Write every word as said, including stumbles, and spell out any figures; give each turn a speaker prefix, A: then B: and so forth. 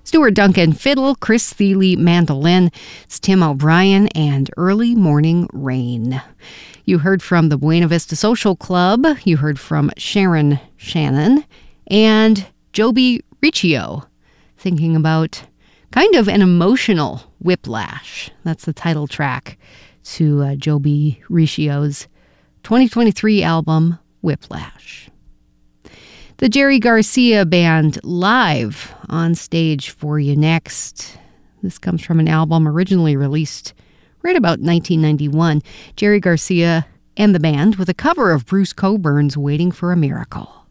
A: Stuart Duncan, fiddle. Chris Thiele, mandolin. It's Tim O'Brien and Early Morning Rain. You heard from the Buena Vista Social Club. You heard from Sharon Shannon and Joby Riccio, thinking about kind of an emotional whiplash. That's the title track to uh, Joby Riccio's twenty twenty-three album, Whiplash. The Jerry Garcia Band live on stage for you next. This comes from an album originally released right about nineteen ninety-one. Jerry Garcia and the band with a cover of Bruce Coburn's Waiting for a Miracle.